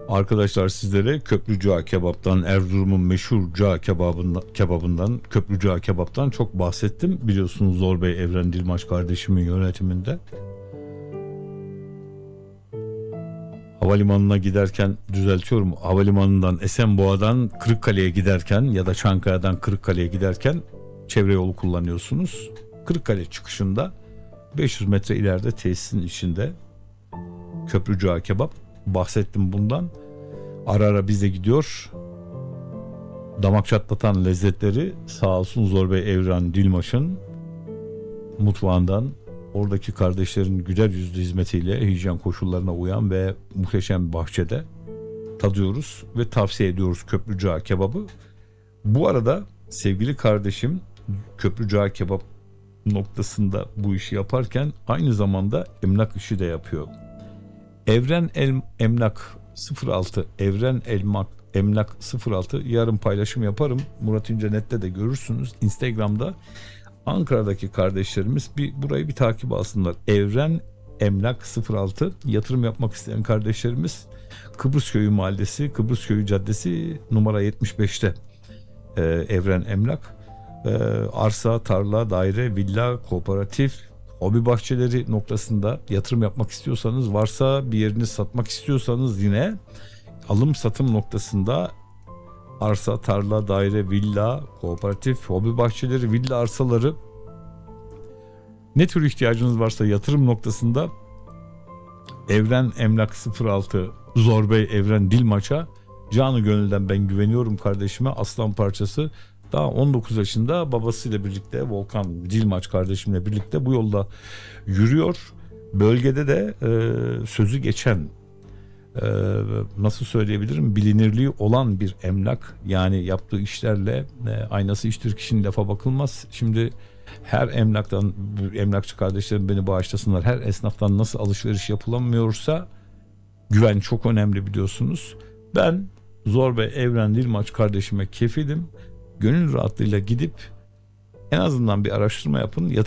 Arkadaşlar sizlere Köprücü Ağa Kebap'tan, Erzurum'un meşhur cağ kebabından, Köprücü Ağa Kebap'tan çok bahsettim. Biliyorsunuz Zor Bey Evren Dilmaç kardeşimin yönetiminde. Havalimanına giderken, düzeltiyorum, havalimanından Esenboğa'dan Kırıkkale'ye giderken ya da Çankaya'dan Kırıkkale'ye giderken çevre yolu kullanıyorsunuz. Kırıkkale çıkışında 500 metre ileride tesisin içinde Köprücü Ağa Kebap. Bahsettim bundan. Ara ara bize gidiyor. Damak çatlatan lezzetleri sağ olsun Zor Bey Evren Dilmaç'ın mutfağından, oradaki kardeşlerin güler yüzlü hizmetiyle hijyen koşullarına uyan ve muhteşem bahçede tadıyoruz ve tavsiye ediyoruz Köprücü Ağa Kebabı. Bu arada sevgili kardeşim Köprücü Ağa Kebap noktasında bu işi yaparken aynı zamanda emlak işi de yapıyor. Evren Emlak 06, Evren Emlak 06, yarın paylaşım yaparım. Murat İncenet'te de görürsünüz. Instagram'da Ankara'daki kardeşlerimiz burayı bir takip alsınlar. Evren Emlak 06, yatırım yapmak isteyen kardeşlerimiz Kıbrısköy'ü Mahallesi, Kıbrısköy'ü Caddesi numara 75'te Evren Emlak. Arsa, tarla, daire, villa, kooperatif, hobi bahçeleri noktasında yatırım yapmak istiyorsanız, varsa bir yerini satmak istiyorsanız yine alım satım noktasında arsa, tarla, daire, villa, kooperatif, hobi bahçeleri, villa arsaları, ne tür ihtiyacınız varsa yatırım noktasında Evren Emlak 06 Zor Bey Evren Dilmaç'a canı gönülden ben güveniyorum kardeşime, aslan parçası. Daha 19 yaşında babasıyla birlikte, Volkan Dilmaç kardeşimle birlikte bu yolda yürüyor. Bölgede de sözü geçen, nasıl söyleyebilirim, bilinirliği olan bir emlak. Yani yaptığı işlerle aynası iştir, kişinin lafa bakılmaz. Şimdi her emlaktan, emlakçı kardeşlerim beni bağışlasınlar, her esnaftan nasıl alışveriş yapılamıyorsa güven çok önemli, biliyorsunuz. Ben Zor Bey Evren Dilmaç kardeşime kefilim. Gönül rahatlığıyla gidip en azından bir araştırma yapın.